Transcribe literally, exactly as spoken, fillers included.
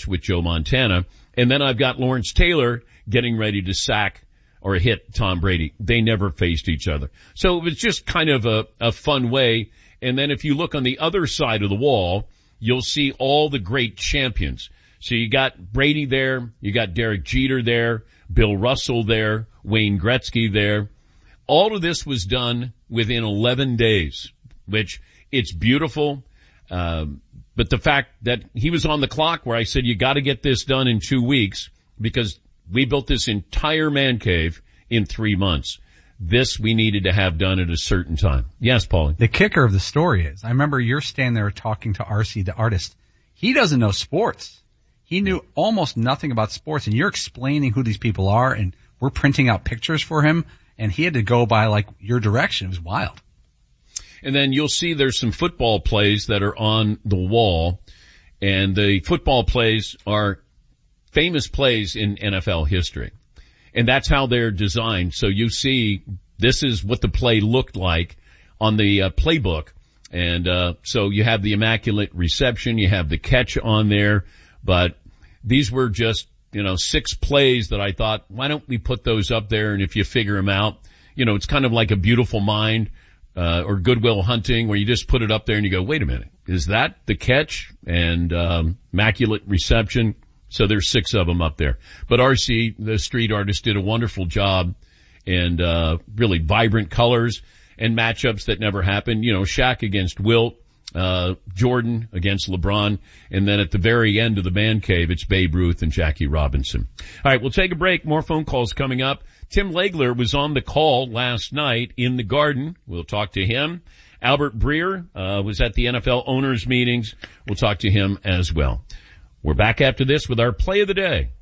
catch with Joe Montana. And then I've got Lawrence Taylor getting ready to sack or hit Tom Brady. They never faced each other. So it was just kind of a, a fun way. And then if you look on the other side of the wall, you'll see all the great champions. So you got Brady there, you got Derek Jeter there, Bill Russell there, Wayne Gretzky there. All of this was done within eleven days, which it's beautiful. Um, but the fact that he was on the clock where I said, you got to get this done in two weeks because we built this entire man cave in three months. This we needed to have done at a certain time. Yes, Paulie. The kicker of the story is, I remember you're standing there talking to R C, the artist. He doesn't know sports. He knew almost nothing about sports, and you're explaining who these people are, and we're printing out pictures for him, and he had to go by, like, your direction. It was wild. And then you'll see there's some football plays that are on the wall, and the football plays are famous plays in N F L history. And that's how they're designed. So you see, this is what the play looked like on the uh, playbook. And uh so you have the immaculate reception, you have the catch on there, but these were just, you know, six plays that I thought, why don't we put those up there? And if you figure them out, you know, it's kind of like A Beautiful Mind, uh, or Good Will Hunting, where you just put it up there and you go, wait a minute, is that the catch? And, um, immaculate reception. So there's six of them up there. But R C, the street artist, did a wonderful job, and, uh, really vibrant colors and matchups that never happened. You know, Shaq against Wilt. Uh, Jordan against LeBron, and then at the very end of the man cave, it's Babe Ruth and Jackie Robinson. All right, we'll take a break. More phone calls coming up. Tim Legler was on the call last night in the Garden. We'll talk to him. Albert Breer uh, was at the N F L owners meetings. We'll talk to him as well. We're back after this with our play of the day.